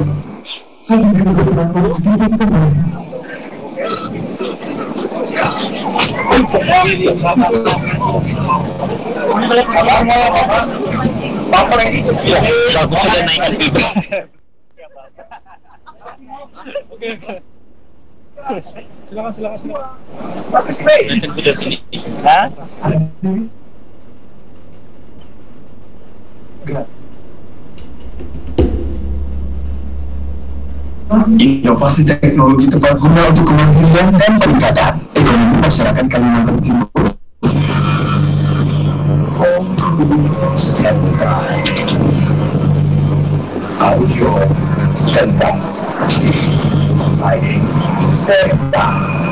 Bagus sudah naikkan pipa. Naikkan kuda sini. Hah? Inovasi teknologi tepat guna untuk kemandirian dan peningkatan ekonomi masyarakat Kalimantan Timur. Standby. Audio standby. Lighting standby.